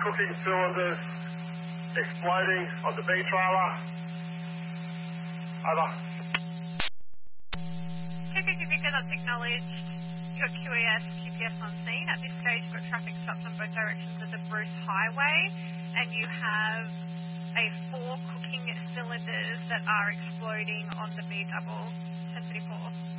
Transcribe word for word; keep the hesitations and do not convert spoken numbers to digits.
cooking cylinders exploding on the B trailer. Over. Checker Vicar, that's acknowledged. Your Q A S, G P S on scene. At this stage, you've got traffic stopped on both directions of the Bruce Highway, and you have a four cooking cylinders that are exploding on the B double ten thirty-four.